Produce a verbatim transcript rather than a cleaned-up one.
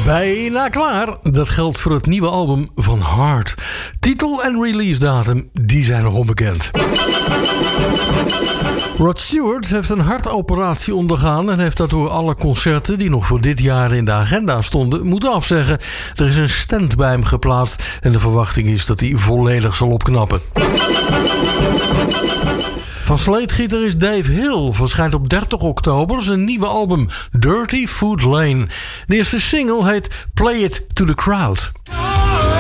Bijna klaar. Dat geldt voor het nieuwe album van Heart. Titel en release datum, die zijn nog onbekend. Rod Stewart heeft een hartoperatie ondergaan en heeft daardoor alle concerten die nog voor dit jaar in de agenda stonden moeten afzeggen. Er is een stand bij hem geplaatst en de verwachting is dat hij volledig zal opknappen. Van sleetgitarist Dave Hill verschijnt op dertig oktober zijn nieuwe album Dirty Food Lane. De eerste single heet Play It to the Crowd.